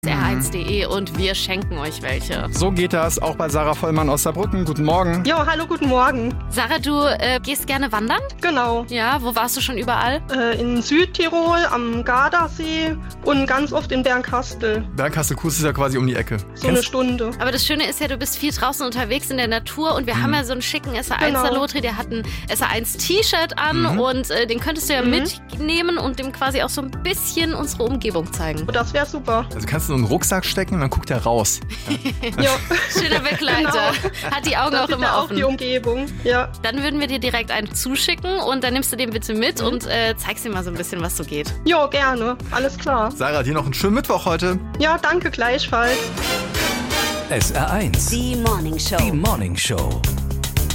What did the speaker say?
r1.de und wir schenken euch welche. So geht das auch bei Sarah Vollmann aus Saarbrücken. Guten Morgen. Jo, hallo, guten Morgen. Sarah, du gehst gerne wandern? Genau. Ja, wo warst du schon überall? In Südtirol, am Gardasee und ganz oft in Bernkastel. Bernkastel-Kues ist ja quasi um die Ecke. So eine Stunde. Aber das Schöne ist ja, du bist viel draußen unterwegs in der Natur und wir haben ja so einen schicken SR1-Salotri, der hat ein SR1-T-Shirt an und den könntest du ja mitnehmen und dem quasi auch so ein bisschen unsere Umgebung zeigen. Oh, das wäre super. Also kannst du in einen Rucksack stecken und dann guckt er raus. Ja. Schöner Begleiter. Hat die Augen Das auch ist immer ja auch offen. die Umgebung. Ja. Dann würden wir dir direkt einen zuschicken und dann nimmst du den bitte mit und zeigst dir mal so ein bisschen, was so geht. Jo, gerne. Alles klar. Sarah, dir noch einen schönen Mittwoch heute. Ja, danke gleichfalls. SR1. Die Morning Show. Die Morning Show.